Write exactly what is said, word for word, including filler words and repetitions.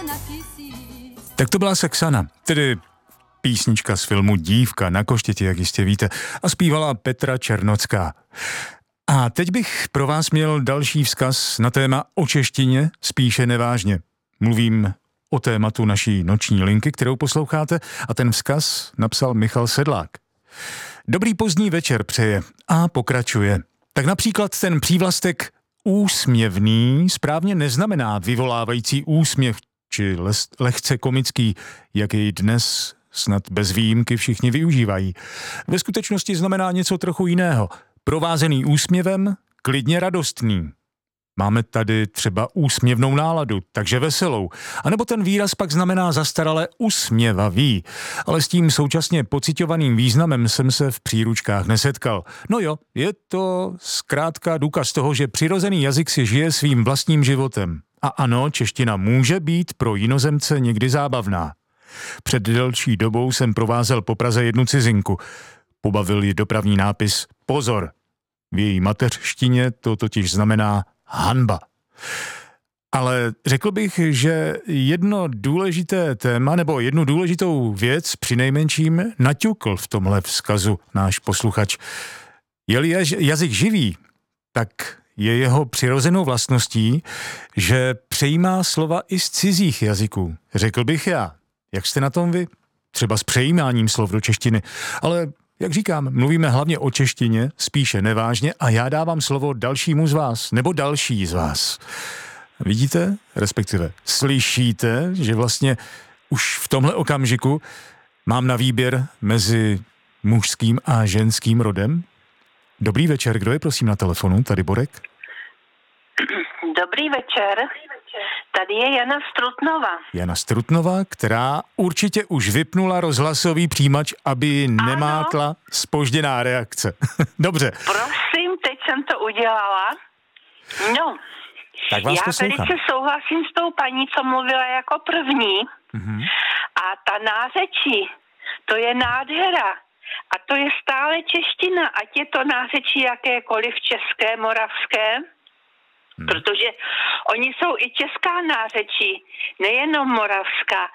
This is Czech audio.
Tak to byla Sexana, tedy písnička z filmu Dívka na koštěti, jak jistě víte, a zpívala Petra Černocká. A teď bych pro vás měl další vzkaz na téma o češtině, spíše nevážně. Mluvím o tématu naší noční linky, kterou posloucháte, a ten vzkaz napsal Michal Sedlák. Dobrý pozdní večer přeje a pokračuje. Tak například ten přívlastek úsměvný správně neznamená vyvolávající úsměv či lehce komický, jak jej dnes snad bez výjimky všichni využívají. Ve skutečnosti znamená něco trochu jiného. Provázený úsměvem, klidně radostný. Máme tady třeba úsměvnou náladu, takže veselou. A nebo ten výraz pak znamená zastarale usměvavý. Ale s tím současně pociťovaným významem jsem se v příručkách nesetkal. No jo, je to zkrátka důkaz toho, že přirozený jazyk si žije svým vlastním životem. A ano, čeština může být pro jinozemce někdy zábavná. Před delší dobou jsem provázel po Praze jednu cizinku. Pobavil ji dopravní nápis Pozor. V její mateřštině to totiž znamená hanba. Ale řekl bych, že jedno důležité téma nebo jednu důležitou věc přinejmenším naťukl v tomhle vzkazu náš posluchač. Je-li jazyk živý, tak je jeho přirozenou vlastností, že přejímá slova i z cizích jazyků. Řekl bych já. Jak jste na tom vy? Třeba s přejímáním slov do češtiny. Ale jak říkám, mluvíme hlavně o češtině, spíše nevážně, a já dávám slovo dalšímu z vás, nebo další z vás. Vidíte, respektive slyšíte, že vlastně už v tomhle okamžiku mám na výběr mezi mužským a ženským rodem? Dobrý večer, kdo je prosím na telefonu? Tady Borek. Dobrý večer, tady je Jana Strutnova. Jana Strutnova, která určitě už vypnula rozhlasový přijímač, aby nemátla zpožděná reakce. Dobře. Prosím, teď jsem to udělala. No, tak vás já poslouchám. velice souhlasím s tou paní, co mluvila jako první. Mm-hmm. A ta nářečí, to je nádhera. A to je stále čeština, ať je to nářečí jakékoliv české, moravské, hmm. protože oni jsou i česká nářečí, nejenom moravská.